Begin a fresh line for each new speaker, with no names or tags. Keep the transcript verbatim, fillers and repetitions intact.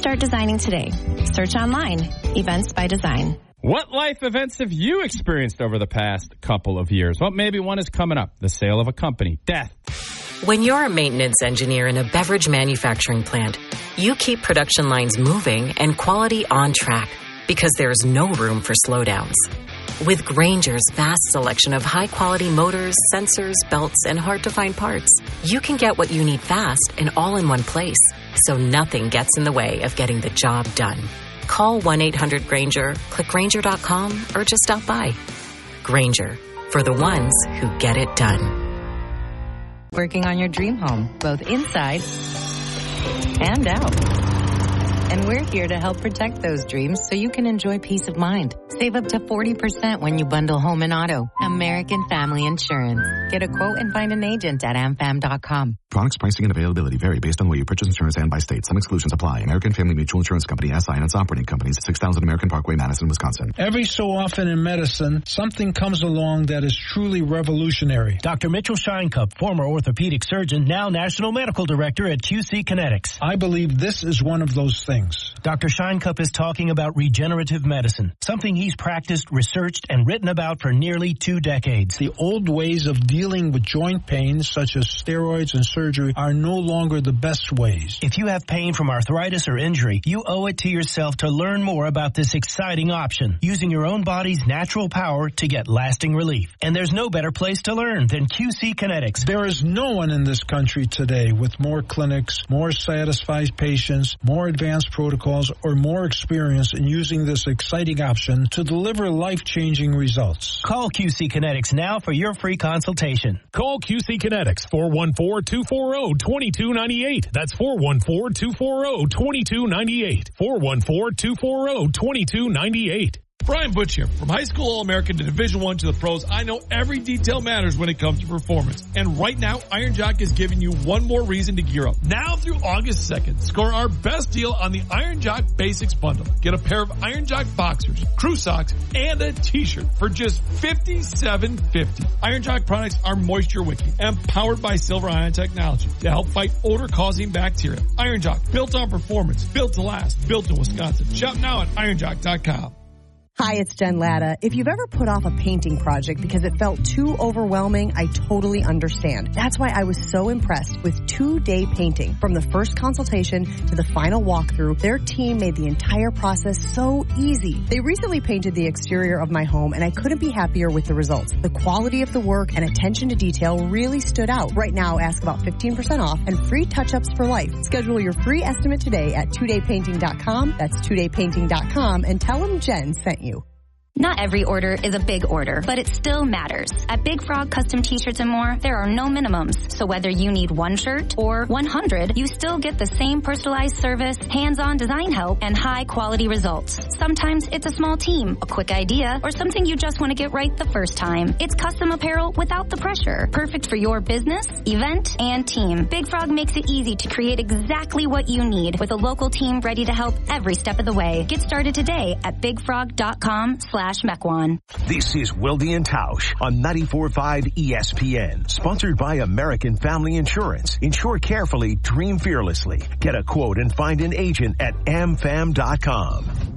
Start designing today. Search online, Events by Design.
What life events have you experienced over the past couple of years? Well, maybe one is coming up. The sale of a company, death.
When you're a maintenance engineer in a beverage manufacturing plant, you keep production lines moving and quality on track because there's no room for slowdowns. With Grainger's vast selection of high-quality motors, sensors, belts, and hard-to-find parts, you can get what you need fast and all in one place, so nothing gets in the way of getting the job done. Call one eight hundred Grainger, click Grainger dot com, or just stop by. Grainger, for the ones who get it done.
Working on your dream home, both inside and out. And we're here to help protect those dreams so you can enjoy peace of mind. Save up to forty percent when you bundle home and auto. American Family Insurance. Get a quote and find an agent at am fam dot com.
Products, pricing, and availability vary based on where you purchase insurance and by state. Some exclusions apply. American Family Mutual Insurance Company, S I and its operating companies, six thousand American Parkway, Madison, Wisconsin.
Every so often in medicine, something comes along that is truly revolutionary.
Doctor Mitchell Scheinkup, former orthopedic surgeon, now National Medical Director at Q C Kinetics.
I believe this is one of those things.
Doctor Scheinkup is talking about regenerative medicine, something he's practiced, researched, and written about for nearly two decades.
The old ways of dealing with joint pain, such as steroids and surgery, are no longer the best ways.
If you have pain from arthritis or injury, you owe it to yourself to learn more about this exciting option, using your own body's natural power to get lasting relief. And there's no better place to learn than Q C Kinetics.
There is no one in this country today with more clinics, more satisfied patients, more advanced protocols, or more experience in using this exciting option to deliver life-changing results.
Call Q C Kinetics now for your free consultation.
Call Q C Kinetics, four one four, two four zero, two two nine eight. That's four one four, two four zero, two two nine eight. four one four, two four zero, two two nine eight.
Brian Butch here. From high school All-American to Division One to the pros, I know every detail matters when it comes to performance. And right now, Iron Jock is giving you one more reason to gear up. Now through August second, score our best deal on the Iron Jock Basics Bundle. Get a pair of Iron Jock boxers, crew socks, and a t-shirt for just fifty-seven fifty. Iron Jock products are moisture wicking and powered by Silver Ion technology to help fight odor-causing bacteria. Iron Jock, built on performance, built to last, built in Wisconsin. Shop now at iron jock dot com.
Hi, it's Jen Latta. If you've ever put off a painting project because it felt too overwhelming, I totally understand. That's why I was so impressed with Two Day Painting. From the first consultation to the final walkthrough, their team made the entire process so easy. They recently painted the exterior of my home, and I couldn't be happier with the results. The quality of the work and attention to detail really stood out. Right now, ask about fifteen percent off and free touch-ups for life. Schedule your free estimate today at two day painting dot com. That's two day painting dot com, and tell them Jen sent you.
Not every order is a big order, but it still matters. At Big Frog Custom T-Shirts and more, there are no minimums. So whether you need one shirt or one hundred, you still get the same personalized service, hands-on design help, and high-quality results. Sometimes it's a small team, a quick idea, or something you just want to get right the first time. It's custom apparel without the pressure. Perfect for your business, event, and team. Big Frog makes it easy to create exactly what you need with a local team ready to help every step of the way. Get started today at big frog dot com slash Mequon.
This is Wilde and Tausch on ninety-four point five E S P N. Sponsored by American Family Insurance. Insure carefully, dream fearlessly. Get a quote and find an agent at am fam dot com.